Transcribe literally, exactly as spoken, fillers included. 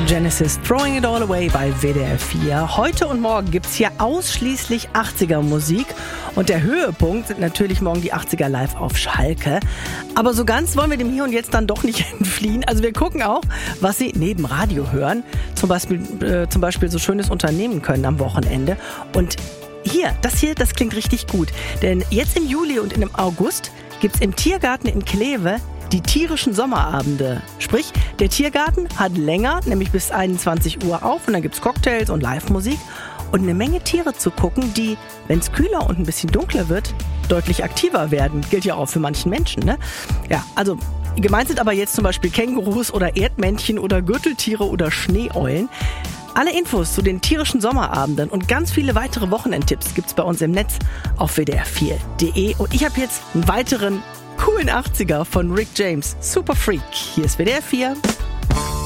Genesis, Throwing It All Away bei W D R vier. Heute und morgen gibt's hier ausschließlich achtziger Musik und der Höhepunkt sind natürlich morgen die achtziger live auf Schalke. Aber so ganz wollen wir dem Hier und Jetzt dann doch nicht entfliehen. Also wir gucken auch, was Sie neben Radio hören, zum Beispiel, äh, zum Beispiel so schönes unternehmen können am Wochenende. Und hier, das hier, das klingt richtig gut. Denn jetzt im Juli und im August gibt's im Tiergarten in Kleve die tierischen Sommerabende. Sprich, der Tiergarten hat länger, nämlich bis einundzwanzig Uhr auf und dann gibt's Cocktails und Live-Musik und eine Menge Tiere zu gucken, die, wenn es kühler und ein bisschen dunkler wird, deutlich aktiver werden. Gilt ja auch für manchen Menschen, ne? Ja, also gemeint sind aber jetzt zum Beispiel Kängurus oder Erdmännchen oder Gürteltiere oder Schneeeulen. Alle Infos zu den tierischen Sommerabenden und ganz viele weitere Wochenendtipps gibt's bei uns im Netz auf w d r vier punkt d e. Und ich habe jetzt einen weiteren coolen achtziger von Rick James. Super Freak. Hier ist W D R vier.